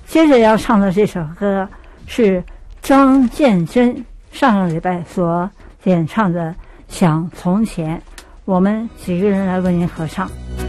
接着要唱的这首歌是张建真上个礼拜所演唱的《想从前》，我们几个人来为您合唱。